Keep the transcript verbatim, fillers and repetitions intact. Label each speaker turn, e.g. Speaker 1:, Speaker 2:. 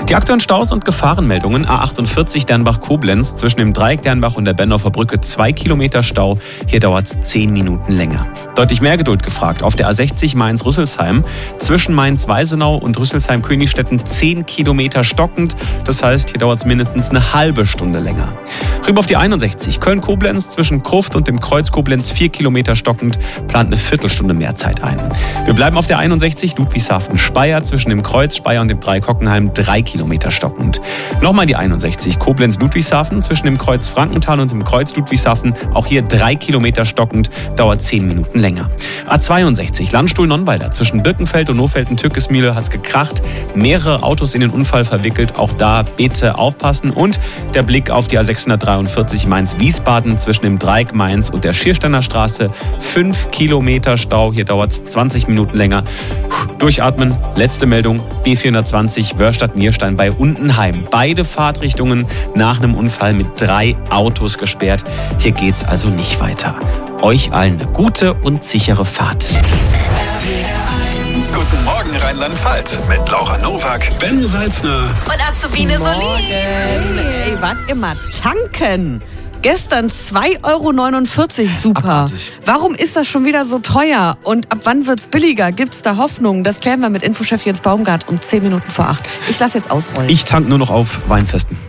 Speaker 1: Die aktuellen Staus und Gefahrenmeldungen: A achtundvierzig Dernbach-Koblenz zwischen dem Dreieck Dernbach und der Bendorfer Brücke zwei Kilometer Stau. Hier dauert es zehn Minuten länger. Deutlich mehr Geduld gefragt auf der A sechzig Mainz-Rüsselsheim zwischen Mainz-Weisenau und Rüsselsheim-Königstetten zehn Kilometer stockend. Das heißt, hier dauert es mindestens eine halbe Stunde länger. Rüber auf die einundsechzig Köln-Koblenz zwischen Kruft und dem Kreuz Koblenz vier Kilometer stockend, plant eine Viertelstunde mehr Zeit ein. Wir bleiben auf der einundsechzig Ludwigshafen-Speyer zwischen dem Kreuz Speyer und dem Dreieck Hockenheim drei Kilometer stockend. Nochmal die einundsechzig Koblenz-Ludwigshafen zwischen dem Kreuz Frankenthal und dem Kreuz Ludwigshafen, auch hier drei Kilometer stockend, dauert zehn Minuten länger. A zweiundsechzig Landstuhl-Nonnweiler zwischen Birkenfeld und Nofelden-Türkesmühle hat's gekracht, mehrere Autos in den Unfall verwickelt, auch da bitte aufpassen. Und der Blick auf die A sechshundertdreiundvierzig Mainz-Wiesbaden zwischen dem Dreieck Mainz und der Schiersteiner Straße, fünf Kilometer Stau, hier dauert's zwanzig Minuten länger. Puh, durchatmen, letzte Meldung, B vierhundertzwanzig Wörstadt-Nierstein bei Untenheim. Beide Fahrtrichtungen nach einem Unfall mit drei Autos gesperrt. Hier geht's also nicht weiter. Euch allen eine gute und sichere Fahrt.
Speaker 2: Guten Morgen Rheinland-Pfalz mit Laura Nowak, Ben Salzner
Speaker 3: und Azubine Solin.
Speaker 4: Ey, wart immer tanken. Gestern zwei Euro neunundvierzig, super.
Speaker 1: Abartig.
Speaker 4: Warum ist das schon wieder so teuer? Und ab wann wird's billiger? Gibt's da Hoffnung? Das klären wir mit Infochef Jens Baumgart um zehn Minuten vor acht. Ich lasse jetzt ausrollen.
Speaker 1: Ich tank nur noch auf Weinfesten.